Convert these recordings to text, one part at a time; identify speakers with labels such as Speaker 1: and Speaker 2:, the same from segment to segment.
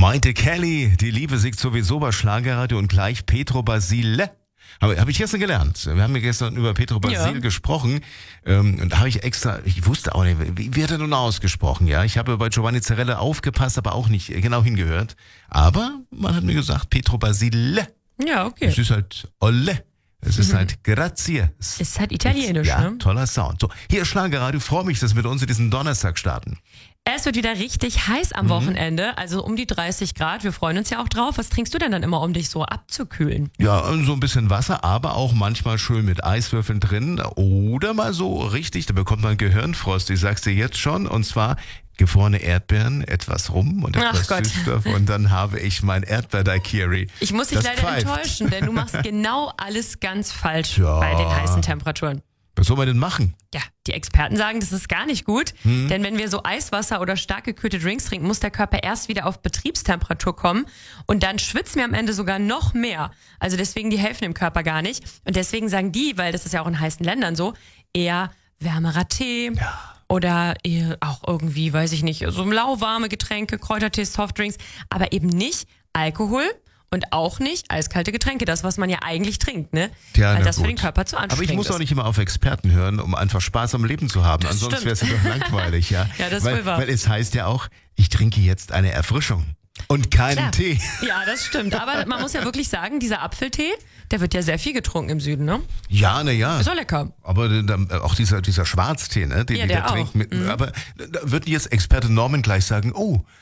Speaker 1: Meinte Kelly, die Liebe siegt sowieso bei Schlagerradio und gleich Petro Basile. Habe ich gestern gelernt. Wir haben ja gestern über Petro Basile gesprochen. Und da habe ich ich wusste auch nicht, wie wird er nun ausgesprochen? Ja, ich habe bei Giovanni Zarella aufgepasst, aber auch nicht genau hingehört. Aber man hat mir gesagt, Petro Basile.
Speaker 2: Ja, okay.
Speaker 1: Es ist halt Olle. Es ist halt Grazie.
Speaker 2: Ist halt italienisch,
Speaker 1: ja,
Speaker 2: ne?
Speaker 1: Toller Sound. So, hier Schlagerradio, freue mich, dass wir mit uns in diesen Donnerstag starten.
Speaker 2: Es wird wieder richtig heiß am Wochenende, also um die 30 Grad. Wir freuen uns ja auch drauf. Was trinkst du denn dann immer, um dich so abzukühlen?
Speaker 1: Ja, so ein bisschen Wasser, aber auch manchmal schön mit Eiswürfeln drin. Oder mal so richtig, da bekommt man Gehirnfrost, ich sag's dir jetzt schon. Und zwar gefrorene Erdbeeren, etwas Rum und etwas Süßstoff. Und dann habe ich mein Erdbeer-Daiquiri.
Speaker 2: Ich muss dich leider enttäuschen, denn du machst genau alles ganz falsch
Speaker 1: Ja.
Speaker 2: bei den heißen Temperaturen.
Speaker 1: Was soll man denn machen?
Speaker 2: Ja, die Experten sagen, das ist gar nicht gut, denn wenn wir so Eiswasser oder stark gekühlte Drinks trinken, muss der Körper erst wieder auf Betriebstemperatur kommen und dann schwitzen wir am Ende sogar noch mehr. Also deswegen, die helfen dem Körper gar nicht. Und deswegen sagen die, weil das ist ja auch in heißen Ländern so, eher wärmerer Tee oder eher auch irgendwie, weiß ich nicht, so lauwarme Getränke, Kräutertees, Softdrinks, aber eben nicht Alkohol. Und auch nicht eiskalte Getränke, das, was man ja eigentlich trinkt, ne?
Speaker 1: Ja,
Speaker 2: weil das
Speaker 1: gut.
Speaker 2: für den Körper zu anstrengend ist.
Speaker 1: Aber ich muss auch nicht immer auf Experten hören, um einfach Spaß am Leben zu haben.
Speaker 2: Das
Speaker 1: Ansonsten wäre
Speaker 2: stimmt.
Speaker 1: es ja doch langweilig, ja.
Speaker 2: Ja, das ist wohl wahr.
Speaker 1: Weil es heißt ja auch, ich trinke jetzt eine Erfrischung und keinen Tee.
Speaker 2: Ja, das stimmt. Aber man muss ja wirklich sagen, dieser Apfeltee, der wird ja sehr viel getrunken im Süden, ne?
Speaker 1: Ja, naja.
Speaker 2: Ist auch lecker.
Speaker 1: Aber auch dieser Schwarztee, ne, den
Speaker 2: Ja,
Speaker 1: die
Speaker 2: der
Speaker 1: da
Speaker 2: auch.
Speaker 1: trinken. Aber da würden jetzt Experte Norman gleich sagen,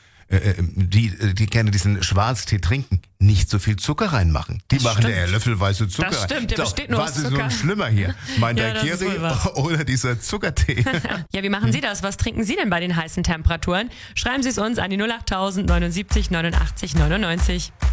Speaker 1: die gerne diesen Schwarztee trinken, nicht so viel Zucker reinmachen. Die machen
Speaker 2: stimmt.
Speaker 1: ja löffelweise Zucker
Speaker 2: Das
Speaker 1: rein.
Speaker 2: stimmt, der
Speaker 1: So,
Speaker 2: besteht nur aus
Speaker 1: was ist
Speaker 2: Zucker.
Speaker 1: nun schlimmer hier? Mein
Speaker 2: Ja, das ist
Speaker 1: Daiquiri
Speaker 2: wohl wahr.
Speaker 1: oder dieser Zuckertee?
Speaker 2: Ja, wie machen Sie das? Was trinken Sie denn bei den heißen Temperaturen? Schreiben Sie es uns an die 08000 79 89 99.